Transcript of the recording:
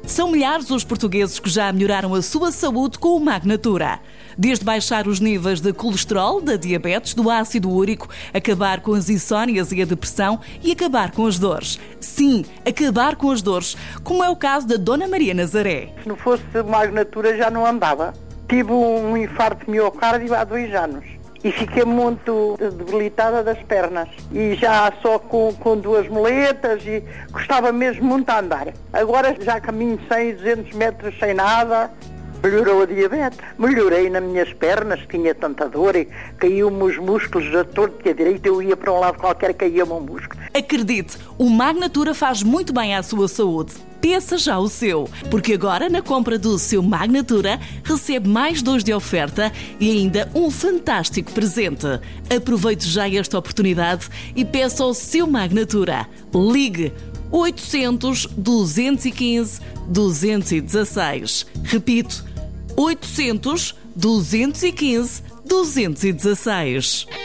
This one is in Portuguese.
São milhares os portugueses que já melhoraram a sua saúde com o Magnatura. Desde baixar os níveis de colesterol, da diabetes, do ácido úrico, acabar com as insónias e a depressão e acabar com as dores. Sim, acabar com as dores, como é o caso da Dona Maria Nazaré. Se não fosse o Magnatura já não andava. Tive um infarto de miocárdio há 2 anos. E fiquei muito debilitada das pernas. E já só com 2 muletas e gostava mesmo muito de andar. Agora já caminho 100, 200 metros sem nada. Melhorou a diabetes. Melhorei nas minhas pernas, tinha tanta dor e caiu-me os músculos a torto e a direita. Eu ia para um lado qualquer, caía-me um músculo. Acredite, o Magnatura faz muito bem à sua saúde. Peça já o seu, porque agora na compra do seu Magnatura recebe mais 2 de oferta e ainda um fantástico presente. Aproveite já esta oportunidade e peça o seu Magnatura. Ligue 800 215 216. Repito, 800 215 216.